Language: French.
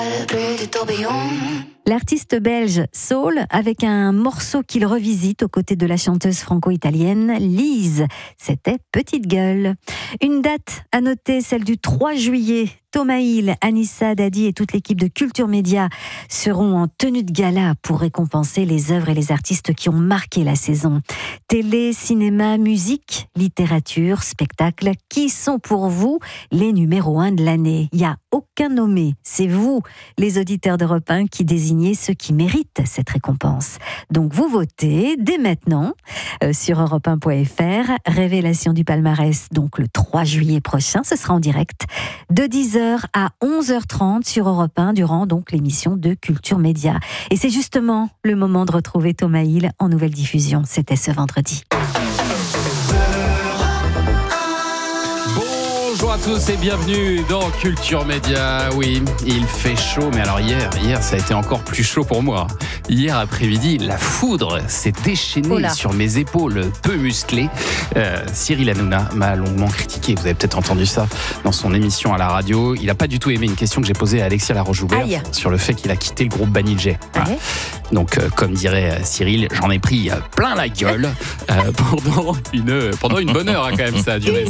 L'artiste belge Soul avec un morceau qu'il revisite aux côtés de la chanteuse franco-italienne Lise. C'était Petite Gueule. Une date à noter, celle du 3 juillet. Thomas Hill, Anissa Dadi et toute l'équipe de Culture Média seront en tenue de gala pour récompenser les œuvres et les artistes qui ont marqué la saison. Télé, cinéma, musique, littérature, spectacle, qui sont pour vous les numéros 1 de l'année? Il n'y a aucun nommé, c'est vous, les auditeurs d'Europe 1, qui désignez ceux qui méritent cette récompense. Donc vous votez dès maintenant sur europe1.fr. Révélation du palmarès, donc le 3 juillet prochain, ce sera en direct de 10h à 11h30 sur Europe 1 durant donc l'émission de Culture Média. Et c'est justement le moment de retrouver Thomas Hill en nouvelle diffusion. C'était ce vendredi. Bonjour à tous et bienvenue dans Culture Média. Oui, il fait chaud, mais alors hier ça a été encore plus chaud pour moi. Hier après-midi, la foudre s'est déchaînée sur mes épaules peu musclées. Cyril Hanouna m'a longuement critiqué, vous avez peut-être entendu ça dans son émission à la radio. Il n'a pas du tout aimé une question que j'ai posée à Alexia Laroche-Joubert sur le fait qu'il a quitté le groupe Banijay. Voilà. Donc, comme dirait Cyril, j'en ai pris plein la gueule pendant une bonne heure, quand même, ça a duré.